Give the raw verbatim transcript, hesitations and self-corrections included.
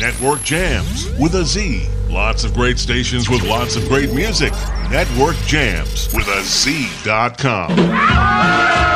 Network Jams with a Z. Lots of great stations with lots of great music. Network Jams with a Z dot com.